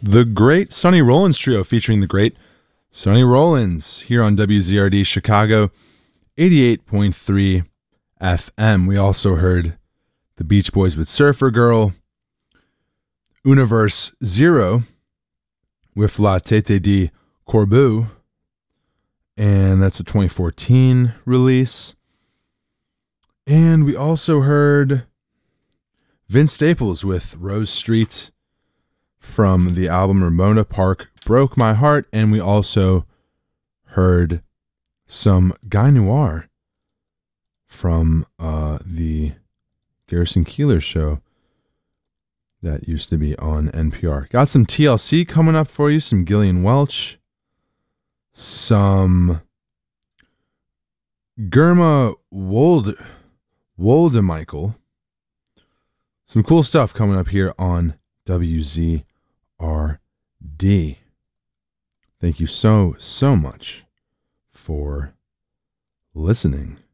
The Great Sonny Rollins Trio featuring the great Sonny Rollins here on WZRD Chicago 88.3 FM. We also heard the Beach Boys with Surfer Girl, Universe Zero with La Tete di Corbeau, and that's a 2014 release. And we also heard Vince Staples with Rose Street from the album Ramona Park Broke My Heart. And we also heard some Guy Noir from the Garrison Keillor show that used to be on NPR. Got some TLC coming up for you, some Gillian Welch, some Germa Woldemichael. Some cool stuff coming up here on WZRD. Thank you so much for listening.